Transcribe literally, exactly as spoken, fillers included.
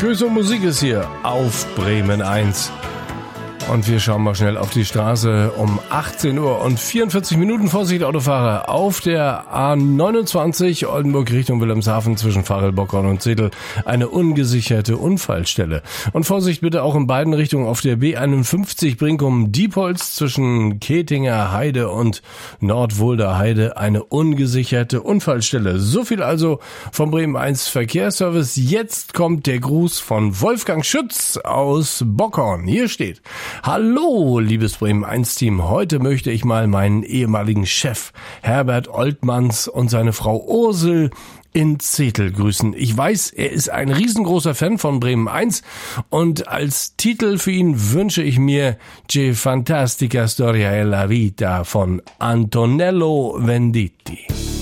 Grüße und Musik ist hier auf Bremen eins. Und wir schauen mal schnell auf die Straße um achtzehn Uhr und vierundvierzig Minuten. Vorsicht, Autofahrer, auf der A neunundzwanzig Oldenburg Richtung Wilhelmshaven zwischen Varel-Bockhorn und Zedel eine ungesicherte Unfallstelle. Und Vorsicht bitte auch in beiden Richtungen auf der B einundfünfzig Brinkum-Diepholz zwischen Ketinger Heide und Nordwolder Heide eine ungesicherte Unfallstelle. So viel also vom Bremen eins Verkehrsservice. Jetzt kommt der Gruß von Wolfgang Schütz aus Bockhorn. Hier steht: Hallo, liebes Bremen eins Team. Heute möchte ich mal meinen ehemaligen Chef Herbert Oltmanns und seine Frau Ursel in Zetel grüßen. Ich weiß, er ist ein riesengroßer Fan von Bremen eins und als Titel für ihn wünsche ich mir Che Fantastica Storia e la Vita von Antonello Venditti.